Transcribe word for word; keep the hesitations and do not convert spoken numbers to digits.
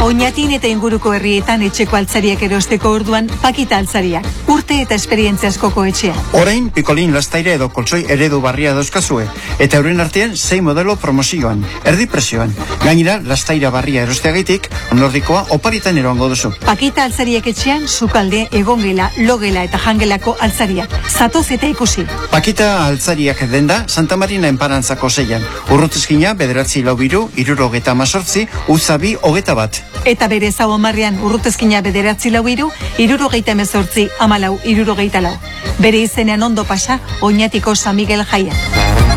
Oñatin eta inguruko herrietan etxeko altzariak erosteko orduan Pakita Altzariak, urte eta esperientzia askoko etxea. Orain, pikolin lastaire edo koltsoi eredu barria dauzkazue, eta euren artean sei modelo promozioan, erdi presioan. Gainera, lastaira barria erosteagaitik, nordikoa oparitan eroango duzu. Pakita Altzariak etxean, sukalde, egongela, logela eta jangelako altzariak. Zatoz eta ikusi. Pakita Altzariak denda, Santa Marina enparantzako zeian. Urrutezkina, bederatzi lau biru, irurogeta mazortzi, uzabi hogeta bat. Eta bere zau omarrean urrutezkina bederatzi lau iru, irurogeita emezortzi, amalau, irurogeita lau. Bere izenean ondo pasa, Oñatiko San Miguel jaia.